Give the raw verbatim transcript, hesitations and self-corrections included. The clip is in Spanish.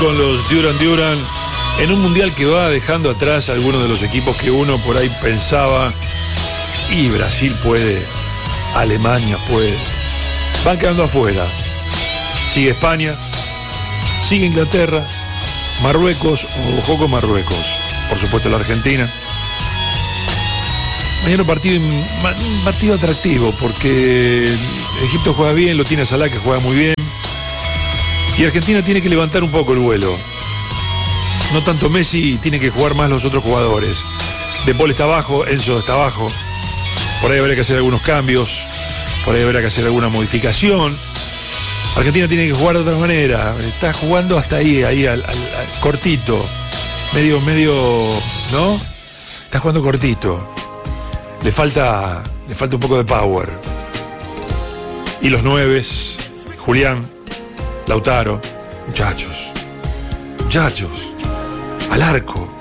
Con los Duran Duran en un mundial que va dejando atrás algunos de los equipos que uno por ahí pensaba, y Brasil puede, Alemania puede, van quedando afuera. Sigue España, sigue Inglaterra, Marruecos, ojo con Marruecos, por supuesto la Argentina. Mañana un partido, un partido atractivo porque Egipto juega bien, lo tiene a Salah que juega muy bien. Y Argentina tiene que levantar un poco el vuelo. No tanto Messi, tiene que jugar más los otros jugadores. De Paul está abajo, Enzo está abajo. Por ahí habrá que hacer algunos cambios. Por ahí habrá que hacer alguna modificación. Argentina tiene que jugar de otra manera. Está jugando hasta ahí, ahí al, al, al cortito. Medio, medio, ¿no? Está jugando cortito. Le falta, le falta un poco de power. Y los nueves, Julián, Lautaro, muchachos, muchachos, al arco.